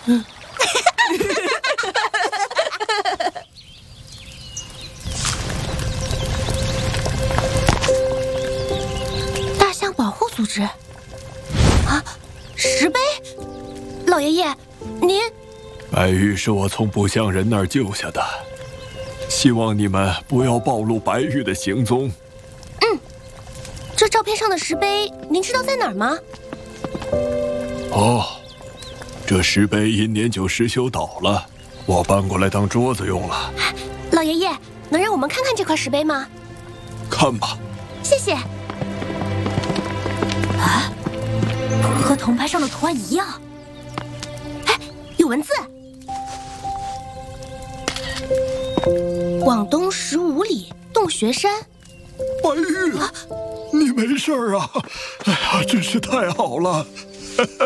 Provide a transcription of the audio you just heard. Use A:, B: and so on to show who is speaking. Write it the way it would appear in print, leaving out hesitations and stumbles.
A: 大象保护组织啊，石碑，老爷爷，您。
B: 白玉是我从不相人那儿救下的，希望你们不要暴露白玉的行踪。
A: 这照片上的石碑，您知道在哪儿吗？
B: 哦，这石碑因年久失修倒了，我搬过来当桌子用了。
A: 老爷爷，能让我们看看这块石碑吗？
B: 看吧。
A: 谢谢。啊，和铜牌上的图案一样。哎，有文字。广东15里洞穴山。
B: 白玉，你没事啊？哎呀，真是太好了。